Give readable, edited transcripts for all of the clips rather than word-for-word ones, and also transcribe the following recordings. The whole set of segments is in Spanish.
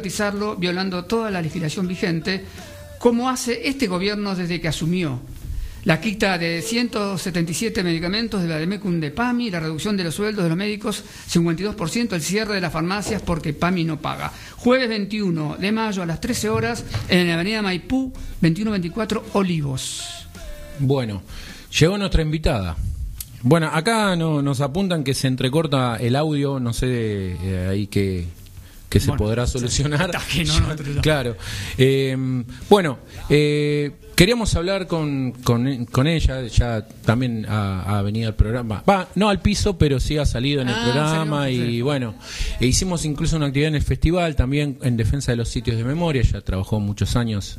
privatizarlo violando toda la legislación vigente, como hace este gobierno desde que asumió. La quita de 177 medicamentos de la Vademecum de PAMI, la reducción de los sueldos de los médicos 52%, el cierre de las farmacias porque PAMI no paga. Jueves 21 de mayo a las 13 horas en la avenida Maipú, 2124 Olivos. Bueno, llegó nuestra invitada. Bueno, acá nos apuntan que se entrecorta el audio, no sé ahí que se podrá solucionar. Claro. Queríamos hablar con ella, ya también ha venido al programa. No al piso, pero sí ha salido en el programa. Y bueno, hicimos incluso una actividad en el festival, también en defensa de los sitios de memoria. Ella trabajó muchos años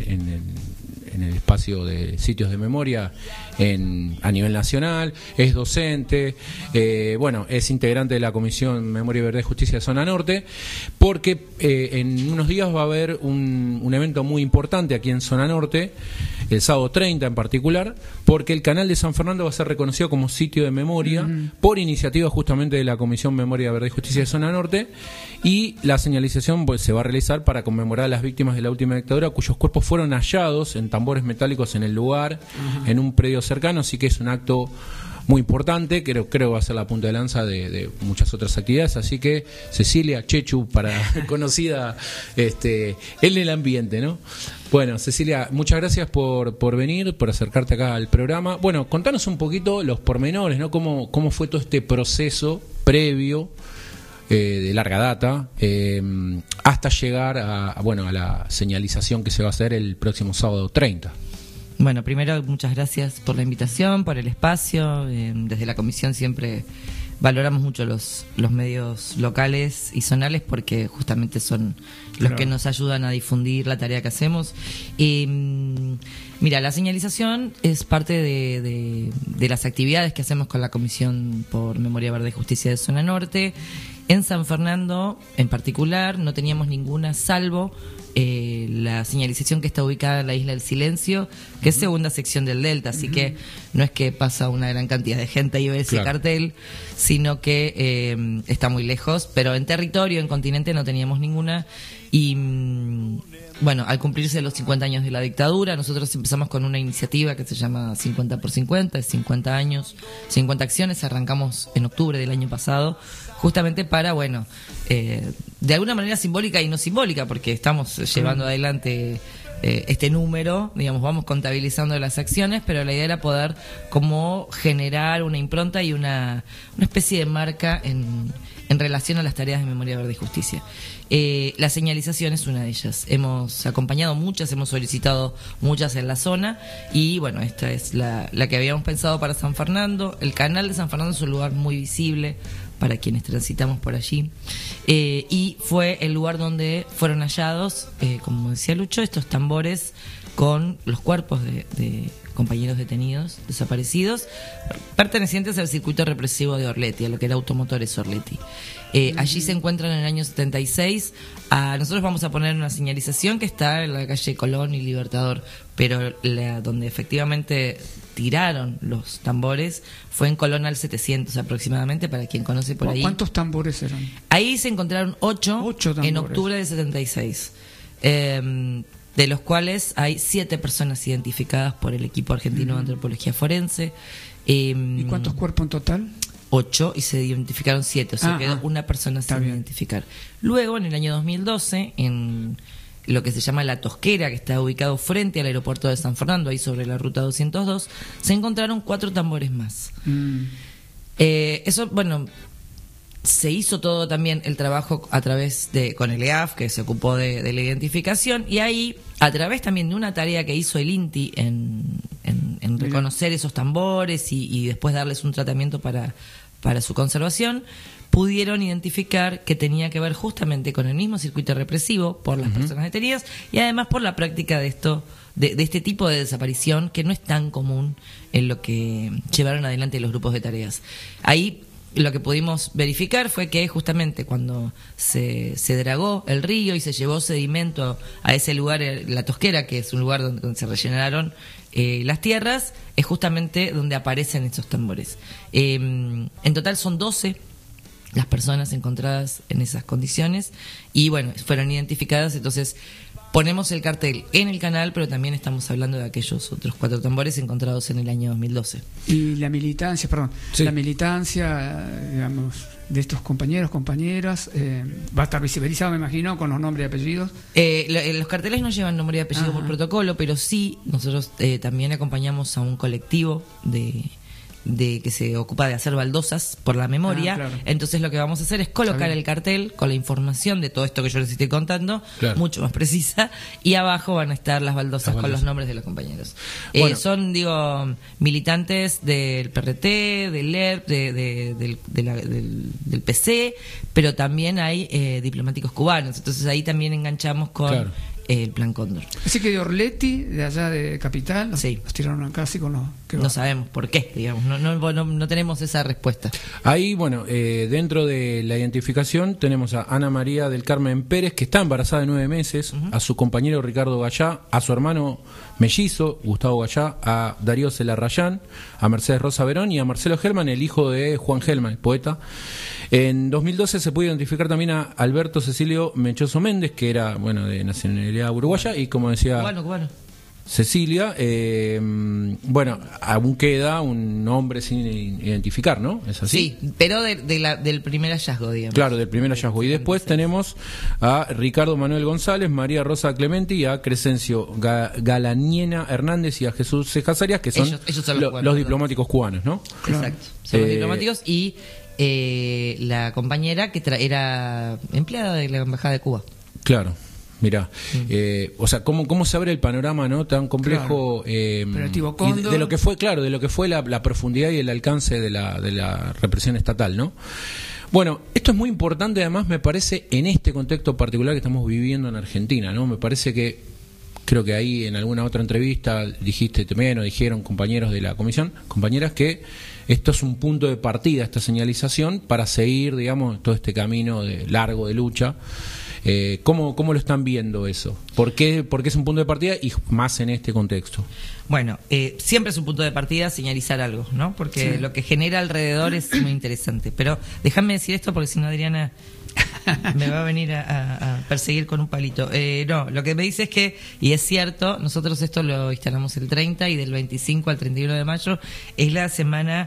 en el espacio de sitios de memoria a nivel nacional, es docente, es integrante de la Comisión Memoria, Verdad y Justicia de Zona Norte, porque en unos días va a haber un evento muy importante aquí en Zona Norte, el sábado 30 en particular, porque el canal de San Fernando va a ser reconocido como sitio de memoria por iniciativa justamente de la Comisión Memoria, Verdad y Justicia de Zona Norte, y la señalización se va a realizar para conmemorar a las víctimas de la última dictadura cuyos cuerpos fueron hallados en tambores metálicos en el lugar, en un predio cercano, así que es un acto muy importante, creo que va a ser la punta de lanza de muchas otras actividades, así que Cecilia Chechu, conocida en el ambiente, ¿no? Bueno, Cecilia, muchas gracias por venir, por acercarte acá al programa. Bueno, contanos un poquito los pormenores, ¿no? Cómo fue todo este proceso previo de larga data hasta llegar a la señalización que se va a hacer el próximo sábado 30. Bueno, primero muchas gracias por la invitación, por el espacio. Desde la comisión siempre valoramos mucho los medios locales y zonales porque justamente son los que nos ayudan a difundir la tarea que hacemos. Mira, la señalización es parte de las actividades que hacemos con la Comisión por Memoria, Verdad y Justicia de Zona Norte. En San Fernando, en particular, no teníamos ninguna salvo la señalización que está ubicada en la Isla del Silencio, que es segunda sección del Delta, así que no es que pasa una gran cantidad de gente y ve ese cartel, sino que está muy lejos, pero en territorio, en continente no teníamos ninguna. Y bueno, al cumplirse los 50 años de la dictadura, nosotros empezamos con una iniciativa que se llama 50 por 50, es 50 años, 50 acciones, arrancamos en octubre del año pasado, justamente para, de alguna manera simbólica y no simbólica, porque estamos llevando adelante este número, digamos, vamos contabilizando las acciones, pero la idea era poder como generar una impronta y una especie de marca en relación a las tareas de memoria, verdad y justicia. La señalización es una de ellas. Hemos acompañado muchas, hemos solicitado muchas en la zona y bueno, esta es la que habíamos pensado para San Fernando. El canal de San Fernando es un lugar muy visible para quienes transitamos por allí y fue el lugar donde fueron hallados, como decía Lucho, estos tambores con los cuerpos de compañeros detenidos, desaparecidos, pertenecientes al circuito represivo de Orleti, a lo que era Automotores Orleti. Allí se encuentran en el año 76. Nosotros vamos a poner una señalización que está en la calle Colón y Libertador, pero donde efectivamente tiraron los tambores fue en Colón al 700 aproximadamente, para quien conoce por ahí. ¿Cuántos tambores eran? Ahí se encontraron 8 en octubre de 76. De los cuales hay 7 personas identificadas por el equipo argentino de antropología forense. ¿Y cuántos cuerpos en total? 8 y se identificaron 7, o sea, quedó una persona sin identificar. Luego, en el año 2012, en lo que se llama La Tosquera, que está ubicado frente al aeropuerto de San Fernando, ahí sobre la ruta 202, se encontraron 4 tambores más. Eso, se hizo todo también el trabajo a través con el EAF, que se ocupó de la identificación, y ahí, a través también de una tarea que hizo el INTI en reconocer esos tambores y después darles un tratamiento para su conservación, pudieron identificar que tenía que ver justamente con el mismo circuito represivo por las personas detenidas y además por la práctica de este tipo de desaparición que no es tan común en lo que llevaron adelante los grupos de tareas. Ahí lo que pudimos verificar fue que justamente cuando se dragó el río y se llevó sedimento a ese lugar, La Tosquera, que es un lugar donde se rellenaron las tierras, es justamente donde aparecen estos tambores. En total son 12 las personas encontradas en esas condiciones y bueno, fueron identificadas. Entonces ponemos el cartel en el canal, pero también estamos hablando de aquellos otros 4 tambores encontrados en el año 2012. Y la militancia, la militancia, digamos, de estos compañeros, compañeras, va a estar visibilizado, me imagino, con los nombres y apellidos. Los carteles no llevan nombre y apellido por protocolo, pero sí, nosotros también acompañamos a un colectivo de que se ocupa de hacer baldosas por la memoria. Claro. Entonces lo que vamos a hacer es colocar el cartel con la información de todo esto que yo les estoy contando, mucho más precisa, y abajo van a estar las baldosas con los nombres de los compañeros. Bueno. Son, militantes del PRT, del ERP, del PC, pero también hay diplomáticos cubanos. Entonces ahí también enganchamos con el Plan Cóndor. Así que de Orleti, de allá de Capital, los tiraron acá así con los... No sabemos por qué, digamos, no tenemos esa respuesta. Ahí, dentro de la identificación tenemos a Ana María del Carmen Pérez, que está embarazada de 9 meses, a su compañero Ricardo Gallá, a su hermano mellizo, Gustavo Gallá, a Darío Celarrayán, a Mercedes Rosa Verón y a Marcelo Gelman, el hijo de Juan Gelman, poeta. En 2012 se pudo identificar también a Alberto Cecilio Mechoso Méndez, que era, de nacionalidad uruguaya, y como decía cubano. Cecilia, aún queda un nombre sin identificar, ¿no? ¿Es así? Sí, pero del primer hallazgo, digamos. Claro, del primer hallazgo. Y después tenemos a Ricardo Manuel González, María Rosa Clemente y a Crescencio Galaniena Hernández y a Jesús Cejas Arias, que son, ellos son los diplomáticos cubanos, ¿no? Exacto, son los diplomáticos y la compañera que era empleada de la Embajada de Cuba. Claro. Mirá, cómo se abre el panorama, ¿no? Tan complejo, de lo que fue, la profundidad y el alcance de la represión estatal, ¿no? Bueno, esto es muy importante, además, me parece, en este contexto particular que estamos viviendo en Argentina, ¿no? Me parece que, creo que ahí en alguna otra entrevista dijiste también, o dijeron compañeros de la comisión, compañeras, que esto es un punto de partida, esta señalización, para seguir, todo este camino largo de lucha. ¿Cómo lo están viendo eso? ¿Por qué es un punto de partida y más en este contexto? Bueno, siempre es un punto de partida señalizar algo, ¿no? Porque lo que genera alrededor es muy interesante. Pero déjame decir esto porque si no Adriana me va a venir a perseguir con un palito. No, lo que me dice es que, y es cierto, nosotros esto lo instalamos el 30 y del 25 al 31 de mayo es la semana...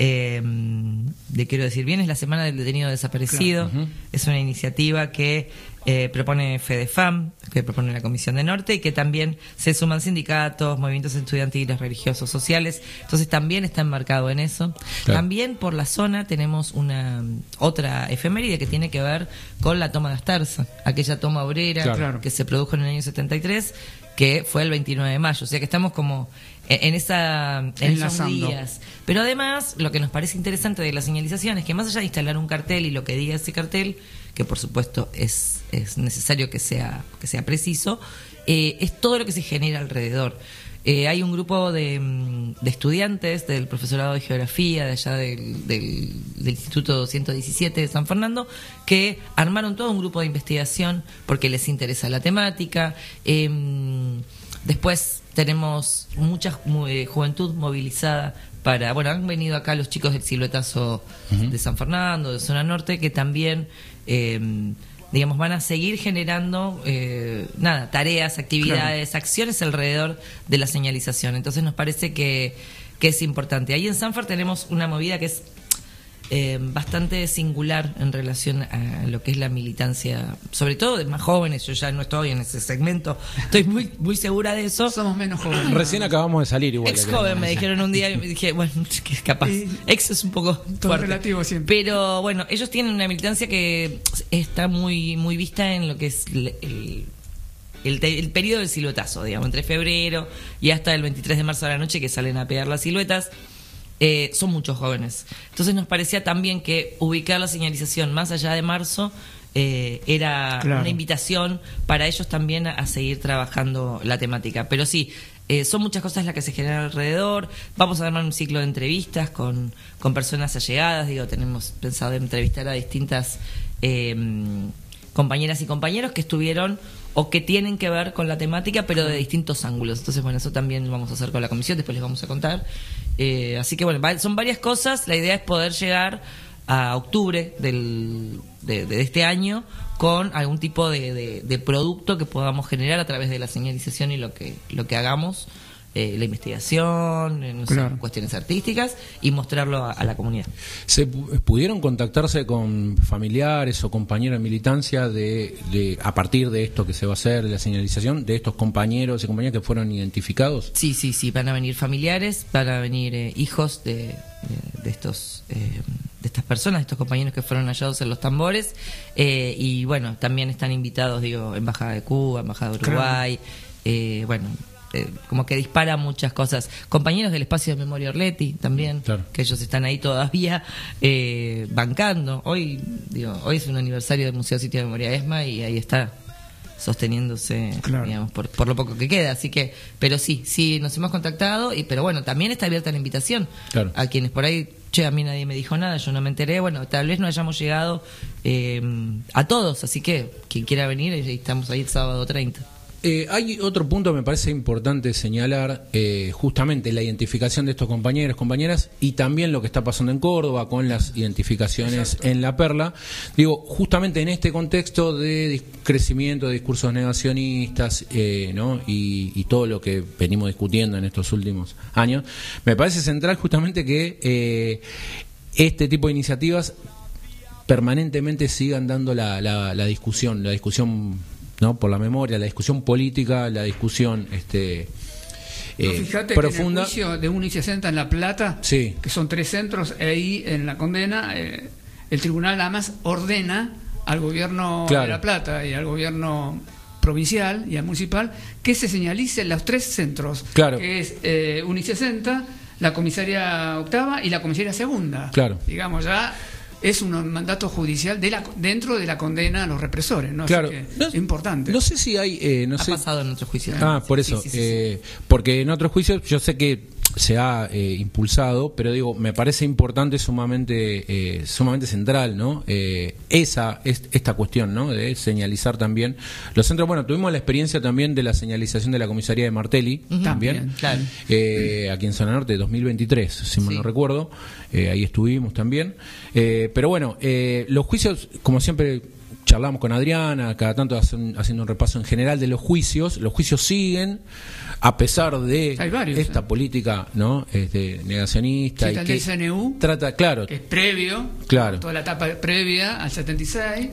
quiero decir bien, es la semana del detenido desaparecido. Es una iniciativa que propone FEDEFAM, que propone la Comisión de Norte, y que también se suman sindicatos, movimientos estudiantiles, religiosos, sociales. Entonces también está enmarcado en eso. También por la zona tenemos otra efeméride que tiene que ver con la toma de Astarza, aquella toma obrera que se produjo en el año 73, que fue el 29 de mayo. O sea que estamos como en esos días. Pero además, lo que nos parece interesante de la señalización es que más allá de instalar un cartel y lo que diga ese cartel, que por supuesto es necesario que sea preciso, es todo lo que se genera alrededor. Hay un grupo de estudiantes del profesorado de geografía de allá del Instituto 117 de San Fernando, que armaron todo un grupo de investigación porque les interesa la temática. Después tenemos mucha juventud movilizada han venido acá los chicos del Siluetazo de San Fernando, de Zona Norte, que también van a seguir generando tareas, actividades, acciones alrededor de la señalización. Entonces nos parece que es importante. Ahí en Sanfer tenemos una movida que es bastante singular en relación a lo que es la militancia, sobre todo de más jóvenes. Yo ya no estoy en ese segmento, estoy muy muy segura de eso. Somos menos jóvenes. Recién acabamos de salir igual. Ex joven me dijeron un día y me dije, bueno, que es capaz. Ex es un poco todo fuerte. Relativo siempre. Pero bueno, ellos tienen una militancia que está muy muy vista en lo que es el periodo del siluetazo, entre febrero y hasta el 23 de marzo a la noche, que salen a pegar las siluetas. Son muchos jóvenes. Entonces nos parecía también que ubicar la señalización más allá de marzo era una invitación para ellos también a seguir trabajando la temática. Pero sí, son muchas cosas las que se generan alrededor. Vamos a armar un ciclo de entrevistas con personas allegadas. Tenemos pensado entrevistar a distintas compañeras y compañeros que estuvieron o que tienen que ver con la temática, pero de distintos ángulos. Entonces, eso también lo vamos a hacer con la comisión, después les vamos a contar. Así que, son varias cosas. La idea es poder llegar a octubre de este año con algún tipo de producto que podamos generar a través de la señalización y lo que hagamos, la investigación, no sé, cuestiones artísticas, y mostrarlo a la comunidad. ¿Se pudieron contactarse con familiares o compañeros de militancia a partir de esto que se va a hacer, de la señalización, de estos compañeros y compañeras que fueron identificados? Sí, van a venir familiares, van a venir hijos de estas personas, de estos compañeros que fueron hallados en los tambores, y bueno, también están invitados, Embajada de Cuba, Embajada de Uruguay, como que dispara muchas cosas. Compañeros del Espacio de Memoria Orletti también, que ellos están ahí todavía bancando. Hoy es un aniversario del Museo Sitio de Memoria ESMA y ahí está sosteniéndose, digamos, por lo poco que queda. Así que, pero sí, nos hemos contactado, pero bueno, también está abierta la invitación a quienes por ahí, a mí nadie me dijo nada, yo no me enteré, bueno, tal vez no hayamos llegado a todos, así que quien quiera venir, estamos ahí el sábado 30. Hay otro punto que me parece importante señalar, justamente la identificación de estos compañeros, compañeras, y también lo que está pasando en Córdoba con las identificaciones en La Perla. Justamente en este contexto de crecimiento de discursos negacionistas, ¿no? y todo lo que venimos discutiendo en estos últimos años, me parece central justamente que este tipo de iniciativas permanentemente sigan dando la discusión, ¿no? Por la memoria, la discusión política, la discusión fíjate profunda. Que en el juicio de UNI60 en La Plata, que son 3 centros, ahí en la condena, el tribunal nada más ordena al gobierno de La Plata y al gobierno provincial y al municipal que se señalicen los 3 centros, que es UNI60, la comisaría octava y la comisaría segunda. Digamos, ya es un mandato judicial dentro de la condena a los represores, ¿no? Así que es importante. No sé si hay... ha pasado en otros juicios. Por eso. Porque en otros juicios yo sé que se ha impulsado, pero me parece importante, sumamente central, ¿no? Esta cuestión, ¿no? De señalizar también los centros. Bueno, tuvimos la experiencia también de la señalización de la comisaría de Martelli, también, aquí en Zona Norte, 2023, si mal no recuerdo. Ahí estuvimos también. Pero bueno, los juicios, como siempre charlamos con Adriana, cada tanto haciendo un repaso en general de los juicios siguen, siguen, a pesar de esta política, ¿no? Negacionista, y que el CNU trata, que es previo, toda la etapa previa al 76,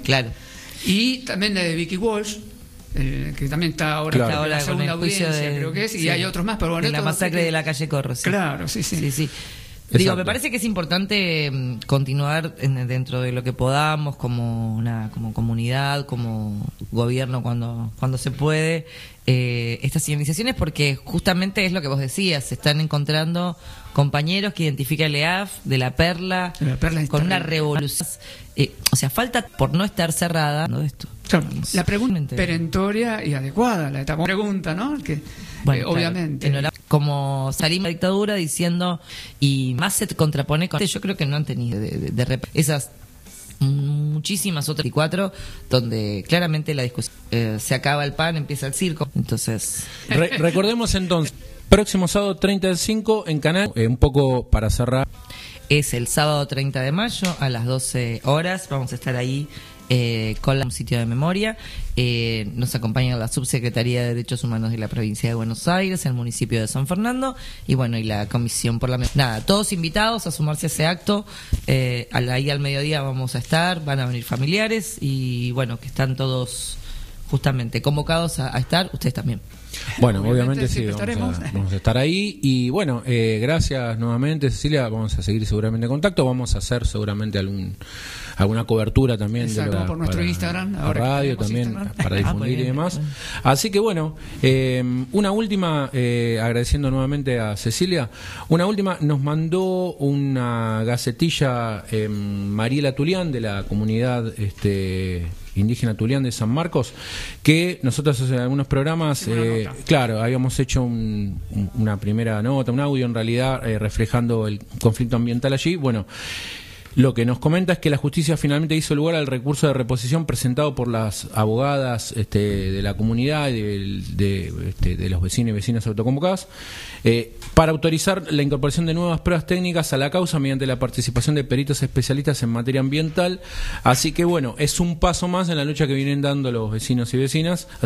y también la de Vicky Walsh, que también está ahora en la segunda audiencia, creo que es, y hay otros más, pero bueno, la masacre de la calle Corro. Sí. Me parece que es importante continuar dentro de lo que podamos, como comunidad, como gobierno, cuando se puede, estas señalizaciones, porque justamente es lo que vos decías, se están encontrando compañeros que identifican el EAF de La Perla con una revolución. Falta por no estar cerrada, ¿no? Esto. La pregunta perentoria y adecuada, la pregunta, ¿no? Que obviamente. Como salimos de la dictadura diciendo, y más se contrapone con... Yo creo que no han tenido esas muchísimas otras 24 donde claramente la discusión se acaba el pan, empieza el circo. Entonces recordemos entonces, próximo sábado 30 del 5 en Canal, un poco para cerrar, es el sábado 30 de mayo a las 12 horas, vamos a estar ahí con la sitio de memoria. Nos acompaña la Subsecretaría de Derechos Humanos de la Provincia de Buenos Aires, el municipio de San Fernando, y bueno, y la Comisión por la Memoria. Nada, todos invitados a sumarse a ese acto. Ahí al mediodía vamos a estar, van a venir familiares, y bueno, que están todos justamente convocados a estar, ustedes también. Bueno, obviamente sí, vamos a estar ahí, y bueno, gracias nuevamente, Cecilia. Vamos a seguir seguramente en contacto, vamos a hacer seguramente alguna cobertura también por nuestro Instagram, la radio también, para difundir y demás. Así que bueno, una última, agradeciendo nuevamente a Cecilia, una última, nos mandó una gacetilla Mariela Tulián, de la comunidad indígena Tulián de San Marcos, que nosotros en algunos programas, habíamos hecho una primera nota, un audio en realidad, reflejando el conflicto ambiental allí. Bueno, Lo que nos comenta es que la justicia finalmente hizo lugar al recurso de reposición presentado por las abogadas de la comunidad y de los vecinos y vecinas autoconvocadas para autorizar la incorporación de nuevas pruebas técnicas a la causa mediante la participación de peritos especialistas en materia ambiental. Así que bueno, es un paso más en la lucha que vienen dando los vecinos y vecinas.